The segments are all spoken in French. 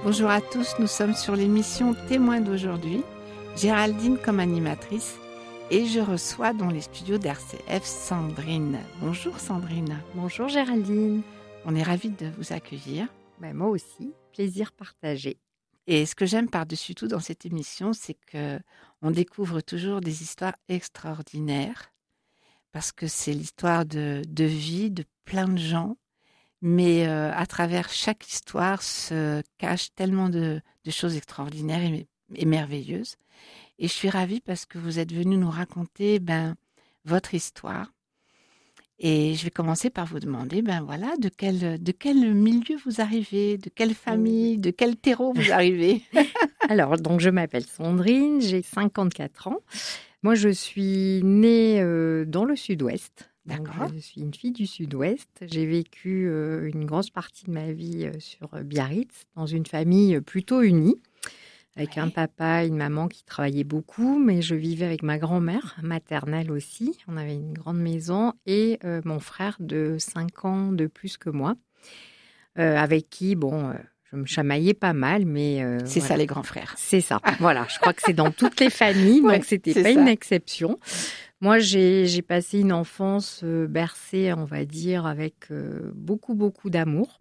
Bonjour à tous, nous sommes sur l'émission Témoins d'aujourd'hui. Géraldine comme animatrice et je reçois dans les studios d'RCF Sandrine. Bonjour Sandrine. Bonjour Géraldine. On est ravis de vous accueillir. Moi aussi, plaisir partagé. Et ce que j'aime par-dessus tout dans cette émission, c'est qu'on découvre toujours des histoires extraordinaires parce que c'est l'histoire de vie de plein de gens. Mais à travers chaque histoire se cachent tellement de choses extraordinaires et merveilleuses. Et je suis ravie parce que vous êtes venu nous raconter votre histoire. Et je vais commencer par vous demander de quel milieu vous arrivez, de quelle famille, de quel terreau vous arrivez. Alors, donc je m'appelle Sandrine, j'ai 54 ans. Moi, je suis née dans le sud-ouest. D'accord. Je suis une fille du sud-ouest. J'ai vécu une grosse partie de ma vie sur Biarritz, dans une famille plutôt unie, avec un papa et une maman qui travaillaient beaucoup, mais je vivais avec ma grand-mère maternelle aussi. On avait une grande maison et mon frère de 5 ans de plus que moi, avec qui, je me chamaillais pas mal, mais... c'est ça les grands frères. C'est ça, voilà. Je crois que c'est dans toutes les familles, donc c'était pas une exception. Moi, j'ai passé une enfance bercée, on va dire, avec beaucoup, beaucoup d'amour.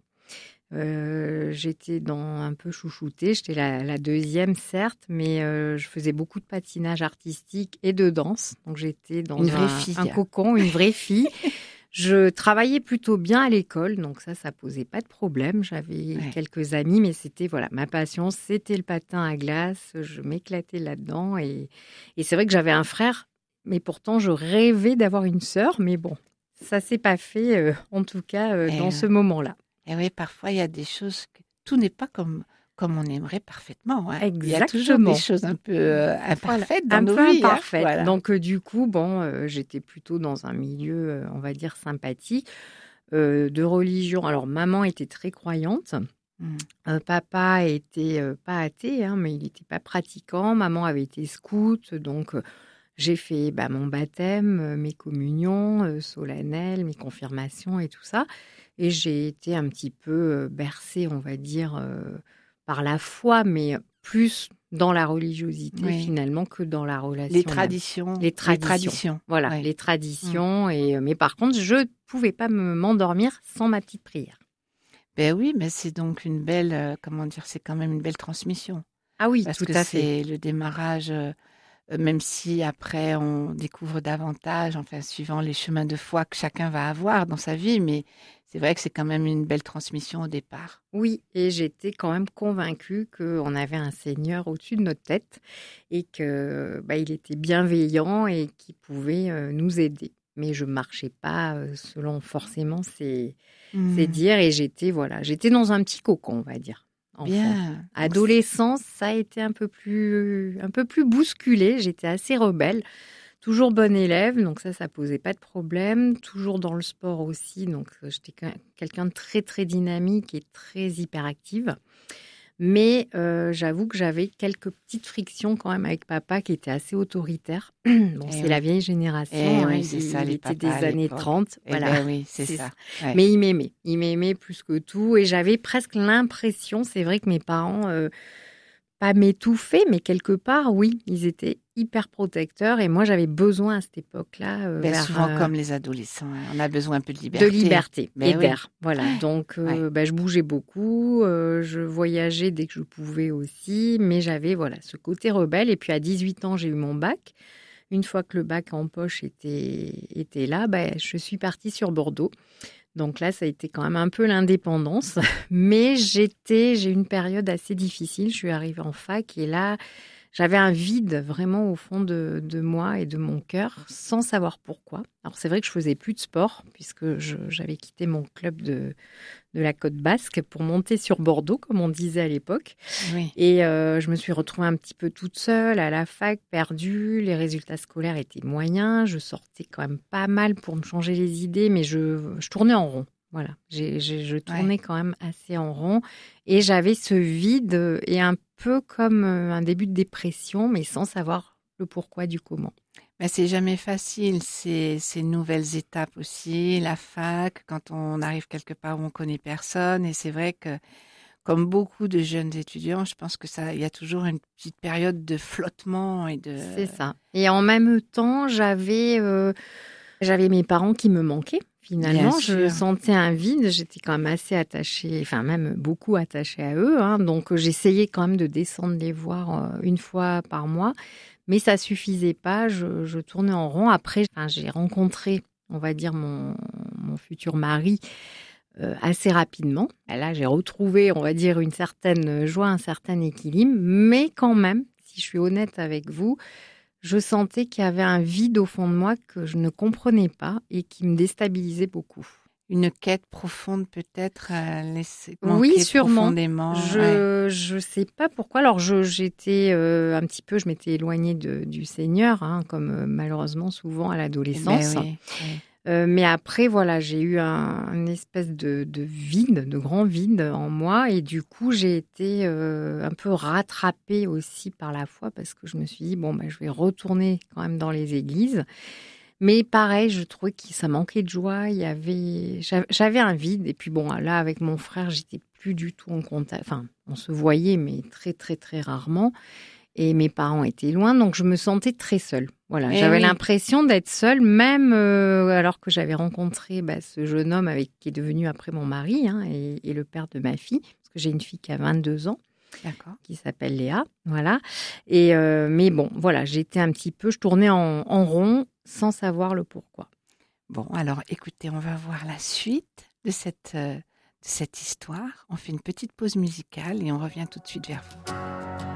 J'étais un peu chouchoutée, j'étais la deuxième certes, mais je faisais beaucoup de patinage artistique et de danse. Donc j'étais dans un cocon, une vraie fille. Je travaillais plutôt bien à l'école, donc ça posait pas de problème. J'avais quelques amis, mais c'était ma passion, c'était le patin à glace. Je m'éclatais là-dedans et c'est vrai que j'avais un frère, mais pourtant je rêvais d'avoir une sœur. Mais bon, ça s'est pas fait, en tout cas dans ce moment-là. Et oui, parfois il y a des choses tout n'est pas comme on aimerait parfaitement. Hein. Exactement. Il y a toujours des choses un peu imparfaites dans nos vies. Imparfaites. Hein. Donc du coup, j'étais plutôt dans un milieu, on va dire, sympathique, de religion. Alors maman était très croyante. Papa était pas athée, mais il n'était pas pratiquant. Maman avait été scout, donc j'ai fait mon baptême, mes communions solennelles, mes confirmations et tout ça. Et j'ai été un petit peu bercée, on va dire, par la foi, mais plus dans la religiosité finalement que dans la relation. Les traditions. Voilà, les traditions. Mais par contre, je ne pouvais pas m'endormir sans ma petite prière. Ben oui, mais c'est donc une belle, c'est quand même une belle transmission. Ah oui, parce tout que à fait. C'est le démarrage, même si après on découvre davantage, suivant les chemins de foi que chacun va avoir dans sa vie, mais c'est vrai que c'est quand même une belle transmission au départ. Oui, et j'étais quand même convaincue qu'on avait un Seigneur au-dessus de notre tête et qu'il était bienveillant et qu'il pouvait nous aider. Mais je ne marchais pas selon forcément ses dires et j'étais dans un petit cocon, on va dire. Bien. Adolescence, ça a été un peu plus bousculé. J'étais assez rebelle. Toujours bonne élève, donc ça posait pas de problème. Toujours dans le sport aussi, donc j'étais quelqu'un de très, très dynamique et très hyperactive. Mais j'avoue que j'avais quelques petites frictions quand même avec papa qui était assez autoritaire. C'est la vieille génération, c'est ça, il les était des papas années 30. Voilà. Oui, c'est ça. Ouais. Mais il m'aimait plus que tout. Et j'avais presque l'impression, c'est vrai que mes parents... pas m'étouffer, mais quelque part, oui, ils étaient hyper protecteurs. Et moi, j'avais besoin à cette époque-là. Souvent comme les adolescents, on a besoin un peu de liberté. De liberté et d'air. Oui. Voilà. Donc, je bougeais beaucoup. Je voyageais dès que je pouvais aussi. Mais j'avais ce côté rebelle. Et puis, à 18 ans, j'ai eu mon bac. Une fois que le bac en poche était là, je suis partie sur Bordeaux. Donc là, ça a été quand même un peu l'indépendance. Mais j'ai eu une période assez difficile. Je suis arrivée en fac et là, j'avais un vide vraiment au fond de moi et de mon cœur, sans savoir pourquoi. Alors c'est vrai que je faisais plus de sport puisque j'avais quitté mon club de la Côte Basque pour monter sur Bordeaux, comme on disait à l'époque. Oui. Et je me suis retrouvée un petit peu toute seule à la fac, perdue. Les résultats scolaires étaient moyens. Je sortais quand même pas mal pour me changer les idées, mais je tournais en rond. Voilà, je tournais quand même assez en rond et j'avais ce vide et un peu comme un début de dépression, mais sans savoir le pourquoi du comment. Mais c'est jamais facile, ces nouvelles étapes aussi, la fac, quand on arrive quelque part où on connaît personne. Et c'est vrai que comme beaucoup de jeunes étudiants, je pense que il y a toujours une petite période de flottement C'est ça. Et en même temps, j'avais mes parents qui me manquaient. Finalement, je sentais un vide. J'étais quand même assez attachée, enfin même beaucoup attachée à eux. Hein. Donc, j'essayais quand même de descendre les voir une fois par mois. Mais ça suffisait pas. Je tournais en rond. Après, j'ai rencontré, on va dire, mon futur mari assez rapidement. Et là, j'ai retrouvé, on va dire, une certaine joie, un certain équilibre. Mais quand même, si je suis honnête avec vous, je sentais qu'il y avait un vide au fond de moi que je ne comprenais pas et qui me déstabilisait beaucoup. Une quête profonde peut-être oui, sûrement. Profondément. Je sais pas pourquoi. Alors j'étais un petit peu, je m'étais éloignée du Seigneur, hein, comme malheureusement souvent à l'adolescence. Ben oui. Mais après, voilà, j'ai eu un espèce de vide, de grand vide en moi. Et du coup, j'ai été un peu rattrapée aussi par la foi parce que je me suis dit, je vais retourner quand même dans les églises. Mais pareil, je trouvais que ça manquait de joie. J'avais un vide. Et puis là, avec mon frère, j'étais plus du tout en contact. Enfin, on se voyait, mais très, très, très rarement. Et mes parents étaient loin, donc je me sentais très seule. Voilà, j'avais l'impression d'être seule, même alors que j'avais rencontré ce jeune homme qui est devenu après mon mari hein, et le père de ma fille, parce que j'ai une fille qui a 22 ans, qui s'appelle Léa. Voilà. Et mais voilà, j'étais un petit peu, je tournais en rond sans savoir le pourquoi. Bon, alors écoutez, on va voir la suite de cette histoire. On fait une petite pause musicale et on revient tout de suite vers vous.